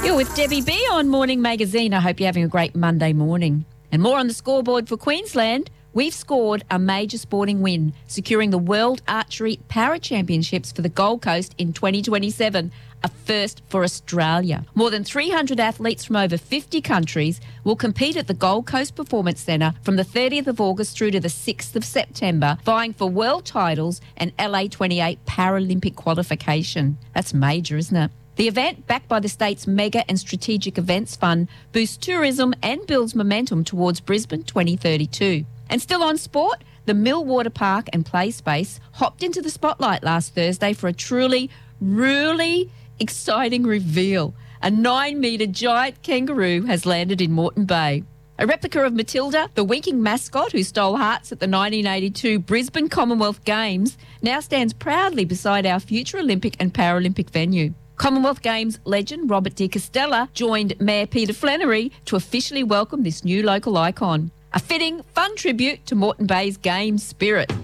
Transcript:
You're with Debbie B on Morning Magazine. I hope you're having a great Monday morning. And more on the scoreboard for Queensland. We've scored a major sporting win, securing the World Archery Para Championships for the Gold Coast in 2027, a first for Australia. More than 300 athletes from over 50 countries will compete at the Gold Coast Performance Centre from the 30th of August through to the 6th of September, vying for world titles and LA28 Paralympic qualification. That's major, isn't it? The event, backed by the state's Mega and Strategic Events Fund, boosts tourism and builds momentum towards Brisbane 2032. And still on sport, the Millwater Park and Play Space hopped into the spotlight last Thursday for a truly exciting reveal. A 9-metre giant kangaroo has landed in Moreton Bay. A replica of Matilda, the winking mascot who stole hearts at the 1982 Brisbane Commonwealth Games, now stands proudly beside our future Olympic and Paralympic venue. Commonwealth Games legend Robert de Castella joined Mayor Peter Flannery to officially welcome this new local icon. A fitting, fun tribute to Moreton Bay's Games spirit.